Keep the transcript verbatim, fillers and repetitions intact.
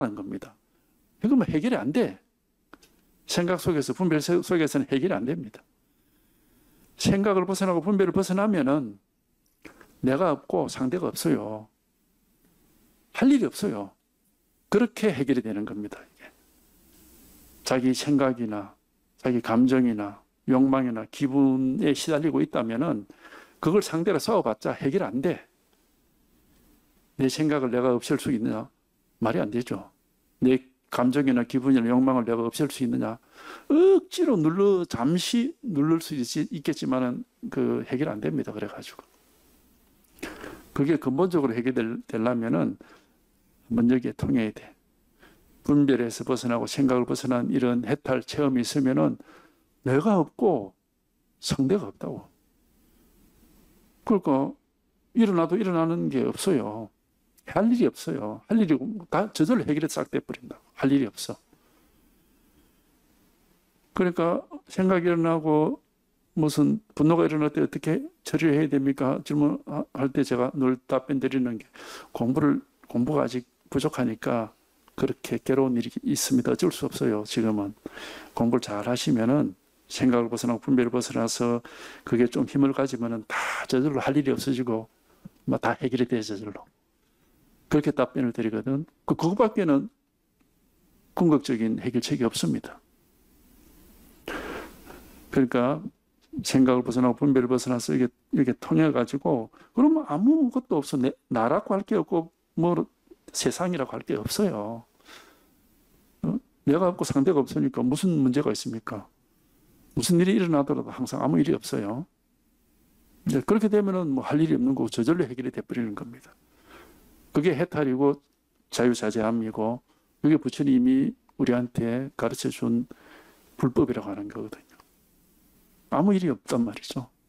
겁니다. 이건 뭐 해결이 안 돼. 생각 속에서, 분별 속에서는 해결이 안 됩니다. 생각을 벗어나고 분별을 벗어나면은 내가 없고 상대가 없어요. 할 일이 없어요. 그렇게 해결이 되는 겁니다. 이게. 자기 생각이나 자기 감정이나 욕망이나 기분에 시달리고 있다면은 그걸 상대로 싸워봤자 해결 안 돼. 내 생각을 내가 없앨 수 있느냐? 말이 안 되죠. 내 감정이나 기분이나 욕망을 내가 없앨 수 있느냐? 억지로 눌러, 잠시 누를 수 있겠지만은 그 해결 안 됩니다. 그래가지고. 그게 근본적으로 해결되려면은 먼저 여기에 통해야 돼. 분별에서 벗어나고 생각을 벗어난 이런 해탈 체험이 있으면은 내가 없고 상대가 없다고. 그러니까 일어나도 일어나는 게 없어요. 할 일이 없어요. 할 일이 다 저절로 해결이 싹 돼버린다고. 할 일이 없어. 그러니까 생각이 일어나고 무슨 분노가 일어날 때 어떻게 처리해야 됩니까? 질문할 때 제가 늘 답변 드리는 게 공부를, 공부가 아직 부족하니까 그렇게 괴로운 일이 있습니다. 어쩔 수 없어요. 지금은. 공부를 잘 하시면은 생각을 벗어나고 분별을 벗어나서 그게 좀 힘을 가지면은 다 저절로 할 일이 없어지고 뭐 다 해결이 돼 저절로. 그렇게 답변을 드리거든. 그, 그거밖에는 궁극적인 해결책이 없습니다. 그러니까 생각을 벗어나고 분별을 벗어나서 이게, 이렇게 통해가지고 그러면 아무것도 없어. 내, 나라고 할 게 없고 뭐 세상이라고 할 게 없어요. 어? 내가 없고 상대가 없으니까 무슨 문제가 있습니까? 무슨 일이 일어나더라도 항상 아무 일이 없어요. 이제 그렇게 되면은 뭐 할 일이 없는 거고 저절로 해결이 돼버리는 겁니다. 그게 해탈이고 자유자재함이고 그게 부처님이 우리한테 가르쳐 준 불법이라고 하는 거거든요. 아무 일이 없단 말이죠.